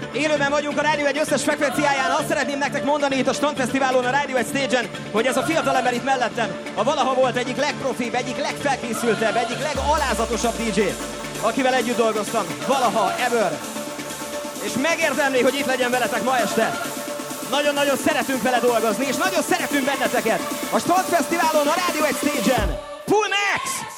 Élőben vagyunk a Rádió egy összes frekvenciáján. Azt szeretném nektek mondani itt a Strandfesztiválon, a Rádió egy stage-en, hogy ez a fiatalember itt mellettem, a valaha volt egyik legprofibb, egyik legfelkészültebb, egyik legalázatosabb DJ, akivel együtt dolgoztam. Valaha, ever. És megérdemli, hogy itt legyen veletek ma este. Nagyon-nagyon szeretünk vele dolgozni, és nagyon szeretünk benneteket. A Strandfesztiválon, a Rádió egy stage-en. Full Max!